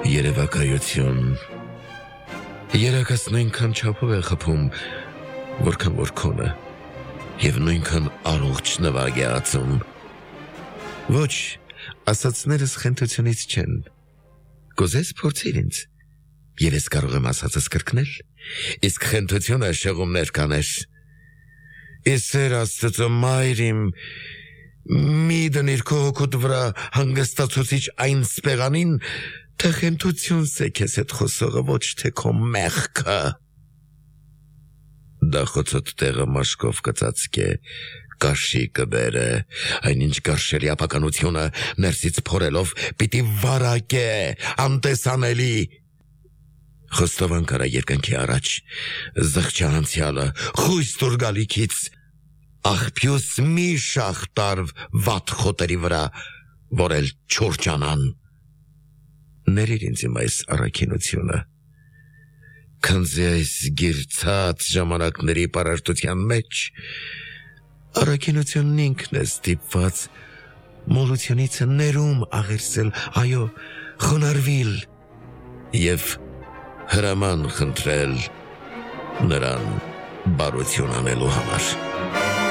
Երևակայություն Երակասն այնքան չափով է խփում, որքան որ քոնը, և նույնքան առողջ նվագ է ածում։ Ոչ, ասածներս խենթությունից չեն։ Կուզես փորձիր ինձ, և ես կարող եմ ասածս կրկնել, իսկ խենթությունը շեղումներ կաներ։ Իսեր Աստծո մայր իմ, մի դնիր քո հոգուդ վրա հանգստացուցիչ այն սպեղանին, թե խենթությունս է քեզ հետ խոսողը, ոչ թե քո մեղքը։ Դախոցոտ տեղը մաշկով կծածկե, կաշի կբերը, այնինչ գարշելի ապականությունը ներսից փորելով պիտի վարակե, անտեսանելի։ Խոստովան կարա երկնքի առաջ, զղջա անցյալը, խույս տուր գալիքից, աղբյուս մի շախ տարվ վատ խոտերի վրա, որ էլ չուրջանան։ Ներիր ինձ իմ այս առաքինությունը, քանզի այս գիրցած ժամանակների պարարտության մեջ առաքինությունն ինքն է ստիպված մոլությունից ներում աղերսել, այո, խոնարհվել և հրաման խնդրել նրան բարություն անելու համար։